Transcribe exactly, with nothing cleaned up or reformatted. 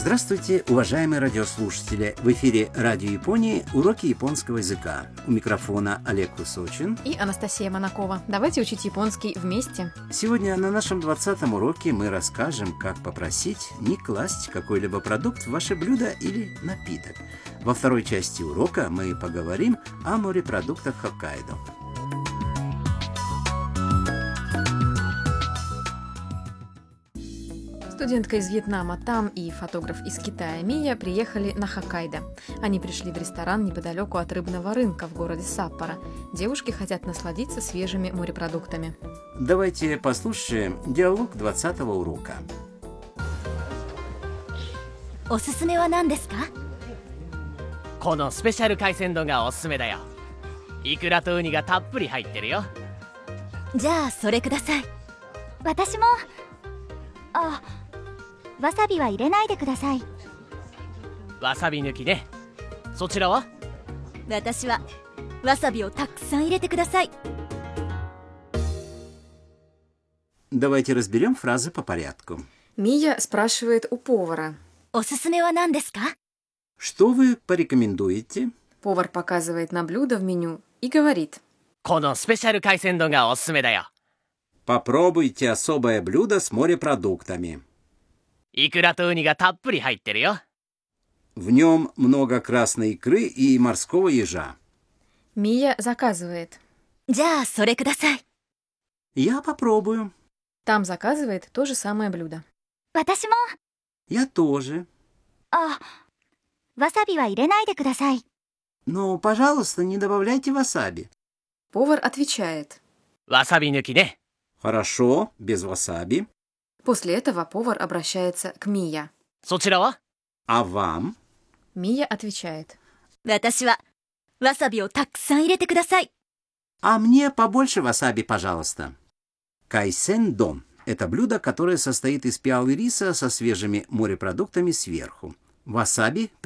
Здравствуйте, уважаемые радиослушатели! В эфире Радио Японии уроки японского языка. У микрофона Олег Высочин и Анастасия Монакова. Давайте учить японский вместе. Сегодня на нашем двадцатом уроке мы расскажем, как попросить не класть какой-либо продукт в ваше блюдо или напиток. Во второй части урока мы поговорим о морепродуктах Хоккайдо. Студентка из Вьетнама Там и фотограф из Китая Мия приехали на Хоккайдо. Они пришли в ресторан неподалеку от рыбного рынка в городе Саппоро. Девушки хотят насладиться свежими морепродуктами. Давайте послушаем диалог двадцатого урока. おすすめは何ですか？ このスペシャル海鮮丼がおすすめだよ。イクラとウニがたっぷり入ってるよ。 じゃあそれください。私も。あ、わさびは入れないでください。 わさび抜きね。そちらは？ 私はわさびをたくさん入れてください。 Давайте разберем фразы по порядку. Мия спрашивает у повара. おすすめは何ですか? Что вы порекомендуете? Повар показывает на блюдо в меню и говорит. このスペシャル海鮮丼がおすすめだよ。 Попробуйте особое блюдо с морепродуктами. イクラとウニがたっぷり入ってるよ。 В нем много красной икры и морского ежа. Мия заказывает. じゃあそれください。 Я попробую. Там заказывает то же самое блюдо. 私も。 Я тоже. あ、わさびは入れないでください。 Но, пожалуйста, не добавляйте васаби. Повар отвечает. わさび抜きね。 Хорошо, без васаби. После этого повар обращается к Мия. そちらは？ А вам? Мия отвечает. 私はわさびをたくさん入れてください。 А мне побольше васаби, пожалуйста. Кайсен-дон – это блюдо, которое состоит из пиалы риса со свежими морепродуктами сверху. Васаби